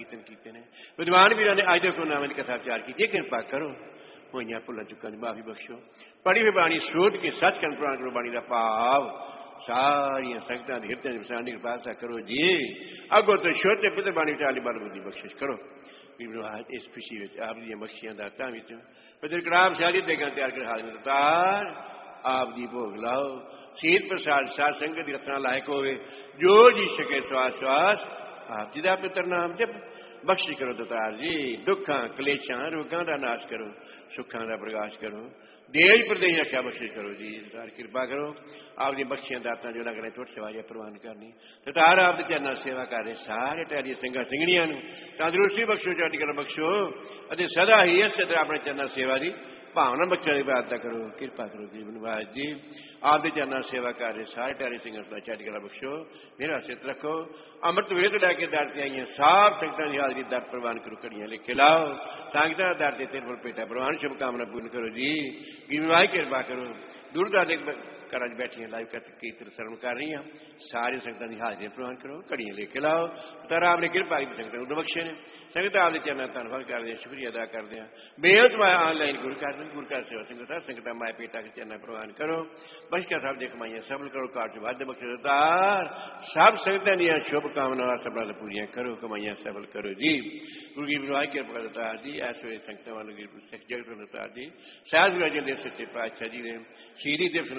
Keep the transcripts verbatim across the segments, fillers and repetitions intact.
कीर्तन कीते ने विद्वान वीरां ने अज तक नाम की कथा विचार की कृपा करो होइयां भुलां चुकां दी माफी बख्शो पढ़ी हुई बाणी सोच के सचखंड पुराण करो बाणी का भाव सारिया संगतां दे हिरदे विच वसाण दी कृपा करो जी अगों तो शुद्ध पवित्र बाणी विचार बल बुद्धि बख्शिश करो इस खुशी आप दी बख्शियां दातां विच पवित्र कलाम शाली देगां तैयार कर हाल दातार आप दी भोग लाओ सीत प्रसाद साध संगत की रचना लायक होवे जो जी सके श्वास श्वास आप जी दा पवित्र नाम जप बख्शिश करो दातार जी दुखां कलेशां रोगां दा नाश करो सुखां दा प्रकाश करो देश प्रदेश रक्षा बख्शिश करो जी दातार कृपा करो आप दी बख्शियां दातां जो लगने थोड़ी सेवाएं प्रवान करनी दातार आप दी चरणा सेवा कर रहे सारे टहरी सिंगा सिंगड़ियां नूं तंदुरुस्ती बख्शो चढ़ती कला बख्शो अते सदा ही इस तरह अपने चरणा सेवा दी भावना बच्चों की प्रार्थना करो कृपा करो जी बनवाज जी आप दी चरणा सेवा कर रहे सारे टहरी सिंगा चढ़ती कला बख्शो मेरा सिर रखो अमृत वेले तो लैके दर से आई साफ संगतां की हाजरी दर प्रवान करो घड़ियां लिखे लाओ संगतां दर से तेरे फल पेटा प्रवान शुभकामना पूर्ण करो जी गिरवाई कृपा करो दूर दादे घर बैठिया लाइव कीर्तन श्रवण कर रही हैं सारी संगतां की हाजरी प्रवान करो घड़ियां लेके लाओ तारा आपने कृपा की संगतां उन्हें बख्शे ने संगत आपके चरणों धन्यवाद करते हैं शुक्रिया अदा करते हैं बेहद माया ऑनलाइन गुरु कर गुरु कर सेवा संगत संगत माया पेटा के चरणों प्रवान करो बख्शा साहब देख माइया सफल करो कार्य वाद्य बख्शदार सब संगतां दी शुभकामनावां सबल पूरियां करो कमाइयां सफल करो जी गुरु की विवाह कृपा दातार जी ऐसे वे संगतां वालों की जगत दातार जी साध विराजन देव सच्चे पातशाह जी ने श्री दिवस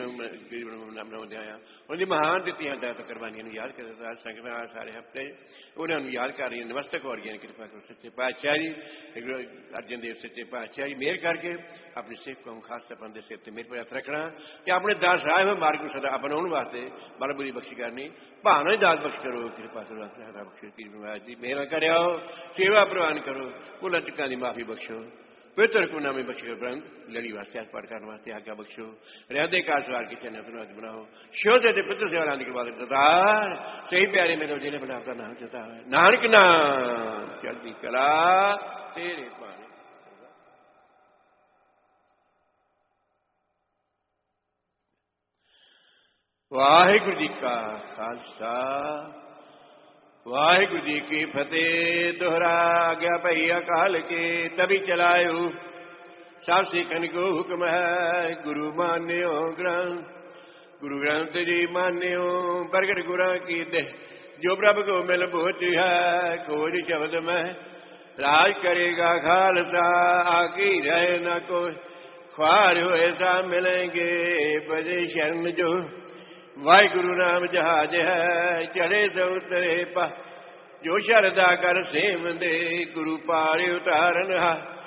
मनाते आया उनकी महान दित्तियां दात कुर्बानियां याद कर संगतां सारे हफ्ते उन्होंने याद कर रही नमस्तक हो रही कृपा करो सच्चे पातशाह जी अर्जन देव सच्चे पातशाह जी मेहर करके अपनी सिख कौम खास अपने सिर से मेरे पर हथ रखना कि अपने दास आए हुए मार्ग को सदा अपनाने वास्ते बल बुरी बख्शी करनी भावना दास बख्श करो कृपा करो बख्शो जी मेहर करो सेवा प्रवान करो भुलां चुकां दी माफी बख्शो पवित्र गुना में बख्शो ब्रंथ लड़ी वास्ते पाठ करने वास्ते आज्ञा बख्शो रहदे का सवार के चैनल धन्यवाद बनाओ शुद्ध के पुत्र सेवा लाने के बाद दातार सही प्यारे मेरे जिन्हें बना आपका नाम चलता है नानक नाम चलती कला तेरे पानी वाहिगुरु जी का खालसा वाहिगुरु जी की फतेह दोहरा गया भई अकाल के तभी चलायो सब सिखन को हुक्म है गुरु मान्यो ग्रंथ गुरु ग्रंथ जी मान्यो प्रगट गुरा की दे जो प्रभु को मिल भूत है कोई शब्द में राज करेगा खालसा आकी रहे न कोई ख्वार हो ऐसा मिलेंगे बजे शरण जो वाहिगुरु नाम जहाज है चढ़े से उतरे पा जो शरदा कर सेम दे गुरु पारे उतारन हा